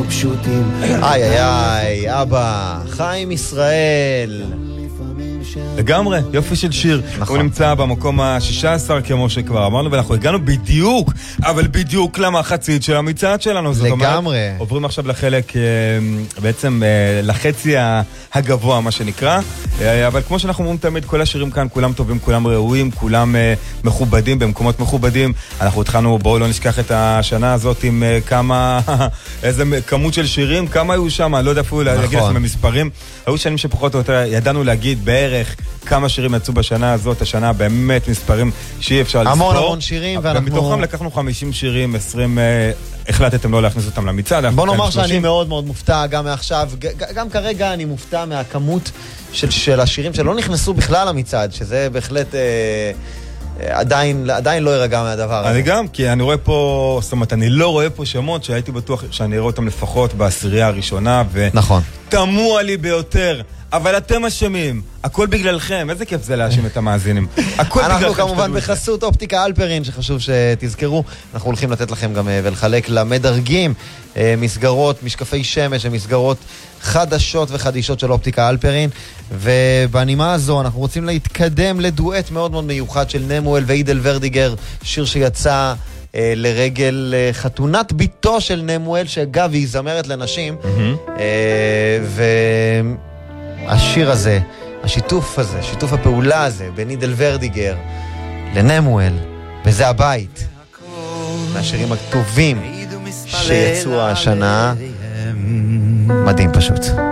פשוטים. איי איי איי, אבא, חיים ישראל. לגמרי, יופי של שיר. נכון. הוא נמצא במקום ה-16 כמו שכבר אמרנו, ואנחנו הגענו בדיוק, אבל בדיוק למחצית של המצעד שלנו. זאת לגמרי. אומרת, עוברים עכשיו לחלק, בעצם לחצי הגבוה מה שנקרא, אבל כמו שאנחנו אומרים תמיד, כל השירים כאן כולם טובים, כולם ראויים, כולם מכובדים במקומות מכובדים. אנחנו התחלנו, בואו לא נשכח את השנה הזאת עם כמה, איזה כמות של שירים, כמה היו שם, לא יודע אפילו להגיד לכם במספרים. היו שנים שפחות או יותר ידענו להגיד בערך כמה שירים יצאו בשנה הזאת, השנה באמת מספרים שאי אפשר לספור. המון המון שירים, ואנחנו... ומתוכם לקחנו 50 שירים, 20 החלטתם לא להכניס אותם למצעד. בוא נאמר שאני מאוד מאוד מופתע גם מעכשיו, גם כרגע אני מופתע מהכמות של השירים שלא נכנסו בכלל למצעד, שזה בהחלט עדיין לא ירגע מהדבר הזה. אני גם, כי אני רואה פה, זאת אומרת, אני לא רואה פה שמות שהייתי בטוח שאני אראה אותם לפחות בעשירייה הראשונה, נכון. ותמוה לי ביותר. אבל אתם אשמים, הכל בגללכם, איזה כיף זה להאשים את המאזינים. אנחנו כמובן בחסות אופטיקה אלפרין, שחשוב שתזכרו, אנחנו הולכים לתת לכם גם ולחלק למדרגים מסגרות, משקפי שמש ומסגרות חדשות וחדישות של אופטיקה אלפרין, ובנימה הזו אנחנו רוצים להתקדם לדואט מאוד מאוד מיוחד של נמואל ואידל ורדיגר, שיר שיצא לרגל חתונת ביתו של נמואל, שאגב היא זמרת לנשים, השיר הזה, השיתוף הזה, שיתוף הפעולה הזה בין אידל ורדיגר לנמואל, וזה הבית, מהשירים הטובים שיצאו השנה, מדהים פשוט.